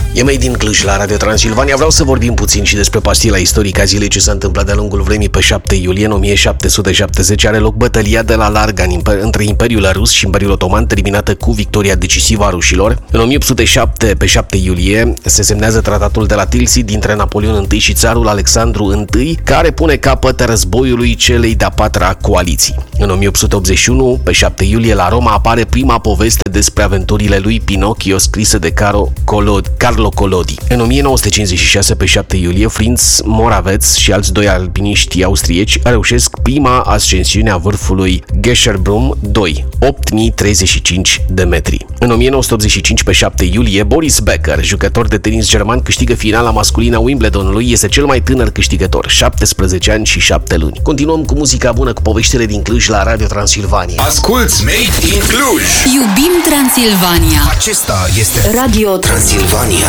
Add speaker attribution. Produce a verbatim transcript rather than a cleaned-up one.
Speaker 1: E mai din Cluj la Radio Transilvania. Vreau să vorbim puțin și despre pastila istorică a zilei. Ce s-a întâmplat de-a lungul vremii. Pe șapte iulie în o mie șapte sute șaptezeci are loc bătălia de la Larga între Imperiul Rus și Imperiul Otoman, terminată cu victoria decisivă a rușilor. În o mie opt sute șapte, pe șapte iulie, se semnează tratatul de la Tilsit dintre Napoleon I și țarul Alexandru I, care pune capăt războiului celei de-a patra coaliții. În o mie opt sute optzeci și unu, pe șapte iulie, la Roma apare prima poveste despre aventurile lui Pinocchio, scrisă de Caro Collodi, Carlo Collodi. În o mie nouă sute cincizeci și șase, pe șapte iulie, Fritz Moravec și alți doi alpiniști austrieci reușesc prima ascensiune a vârfului Gesherbrum doi, opt mii treizeci și cinci de metri. În o mie nouă sute optzeci și cinci, pe șapte iulie, Boris Becker, jucător de tenis german, câștigă finala masculină a Wimbledonului. Este cel mai tânăr câștigător, șaptesprezece ani și șapte luni. Continuăm cu muzica bună, cu poveștile din Cluj la Radio Transilvania.
Speaker 2: Asculți Made in Cluj!
Speaker 3: Iubim Transilvania!
Speaker 2: Acesta este Radio Transilvania.